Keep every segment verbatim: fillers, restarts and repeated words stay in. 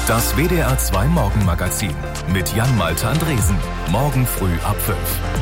Das W D R zwei Morgenmagazin mit Jan-Malte Andresen. Morgen früh ab fünf.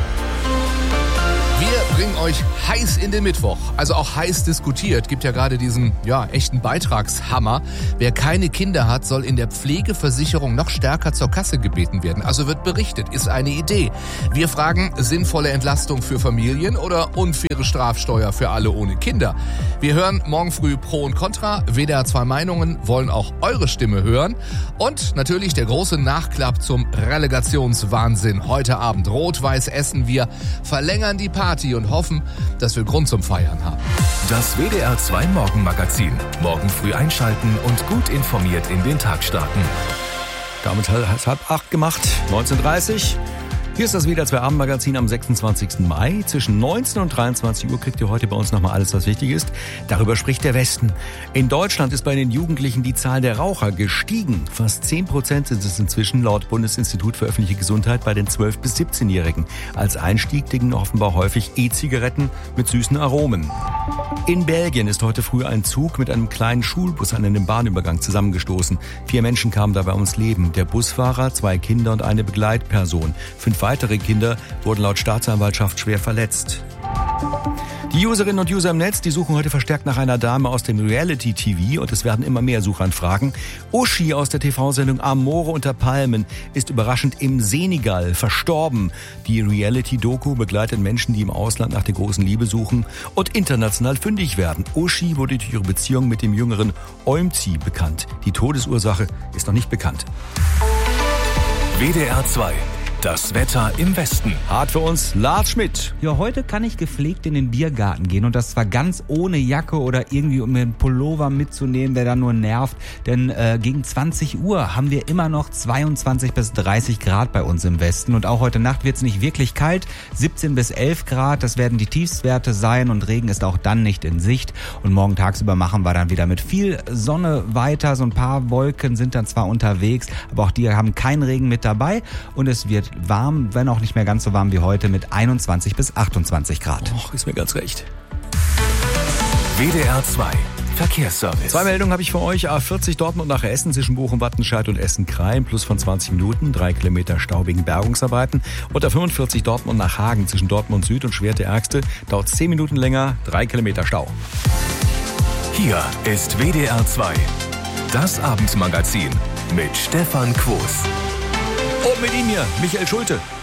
Wir bringen euch heiß in den Mittwoch, also auch heiß diskutiert. Gibt ja gerade diesen, ja, echten Beitragshammer. Wer keine Kinder hat, soll in der Pflegeversicherung noch stärker zur Kasse gebeten werden. Also wird berichtet, ist eine Idee. Wir fragen, sinnvolle Entlastung für Familien oder unfaire Strafsteuer für alle ohne Kinder? Wir hören morgen früh Pro und Contra, W D R zwei Meinungen, wollen auch eure Stimme hören. Und natürlich der große Nachklapp zum Relegationswahnsinn. Heute Abend Rot-Weiß Essen. Wir verlängern die Party und hoffen, dass wir Grund zum Feiern haben. Das W D R zwei Morgenmagazin. Morgen früh einschalten und gut informiert in den Tag starten. Damit hat es halb acht gemacht, neunzehn Uhr dreißig. Hier ist das W D R zwei Abendmagazin am sechsundzwanzigsten Mai. Zwischen neunzehn und dreiundzwanzig Uhr kriegt ihr heute bei uns nochmal alles, was wichtig ist. Darüber spricht der Westen. In Deutschland ist bei den Jugendlichen die Zahl der Raucher gestiegen. Fast zehn Prozent sind es inzwischen laut Bundesinstitut für öffentliche Gesundheit bei den zwölf- bis siebzehnjährigen. Als Einstieg dienen offenbar häufig E-Zigaretten mit süßen Aromen. In Belgien ist heute früh ein Zug mit einem kleinen Schulbus an einem Bahnübergang zusammengestoßen. Vier Menschen kamen dabei ums Leben. Der Busfahrer, zwei Kinder und eine Begleitperson. Fünf weitere Kinder wurden laut Staatsanwaltschaft schwer verletzt. Die Userinnen und User im Netz, die suchen heute verstärkt nach einer Dame aus dem Reality-T V und es werden immer mehr Suchanfragen. Uschi aus der T V-Sendung Amore unter Palmen ist überraschend im Senegal verstorben. Die Reality-Doku begleitet Menschen, die im Ausland nach der großen Liebe suchen und international fündig werden. Uschi wurde durch ihre Beziehung mit dem jüngeren Oimzi bekannt. Die Todesursache ist noch nicht bekannt. W D R zwei. Das Wetter im Westen. Hart für uns, Lars Schmidt. Ja, heute kann ich gepflegt in den Biergarten gehen und das zwar ganz ohne Jacke oder irgendwie um den Pullover mitzunehmen, der dann nur nervt, denn äh, gegen zwanzig Uhr haben wir immer noch zweiundzwanzig bis dreißig Grad bei uns im Westen und auch heute Nacht wird es nicht wirklich kalt, siebzehn bis elf Grad, das werden die Tiefstwerte sein und Regen ist auch dann nicht in Sicht und morgen tagsüber machen wir dann wieder mit viel Sonne weiter, so ein paar Wolken sind dann zwar unterwegs, aber auch die haben keinen Regen mit dabei und es wird warm, wenn auch nicht mehr ganz so warm wie heute, mit einundzwanzig bis achtundzwanzig Grad. Och, ist mir ganz recht. W D R zwei Verkehrsservice. Zwei Meldungen habe ich für euch. A vierzig Dortmund nach Essen zwischen Bochum, Wattenscheid und Essen-Krain. Plus von zwanzig Minuten. Drei Kilometer Stau wegen Bergungsarbeiten. Und A fünfundvierzig Dortmund nach Hagen zwischen Dortmund Süd und Schwerte-Ärgste. Dauert zehn Minuten länger. Drei Kilometer Stau. Hier ist W D R zwei. Das Abendmagazin mit Stefan Quos. Und mit ihm hier, Michael Schulte.